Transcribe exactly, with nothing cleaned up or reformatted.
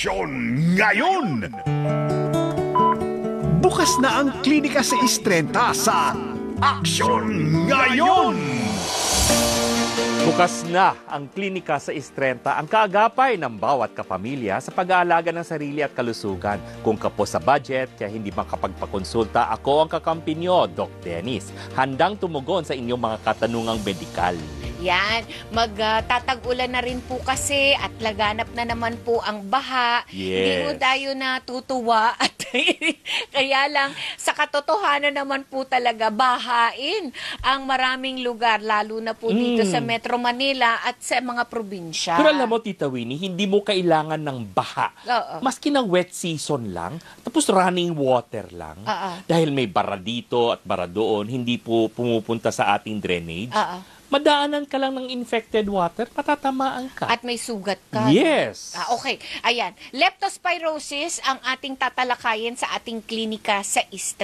Aksyon ngayon! Bukas na ang klinika sa Istrenta sa Aksyon ngayon! Bukas na ang klinika sa Istrenta, ang kaagapay ng bawat kapamilya sa pag-aalaga ng sarili at kalusugan. Kung kapos sa budget, kaya hindi makapagpakonsulta, ako ang kakampi nyo, Doc Dennis. Handang tumugon sa inyong mga katanungang medikal. Yan, magtatag-ulan na rin po kasi at laganap na naman po ang baha. Yes. Hindi po tayo natutuwa at kaya lang sa katotohanan naman po talaga bahain ang maraming lugar, lalo na po dito Mm. sa Metro Manila at sa mga probinsya. Pero alam mo, Tita Winnie, hindi mo kailangan ng baha. Oo. Maski na wet season lang, tapos running water lang. Oo. Dahil may bara dito at bara doon, hindi po pumupunta sa ating drainage. Oo. Madaanan ka lang ng infected water, patatamaan ka. At may sugat ka. Yes. Ah, okay. Ayan. Leptospirosis ang ating tatalakayin sa ating klinika sa Istrenta.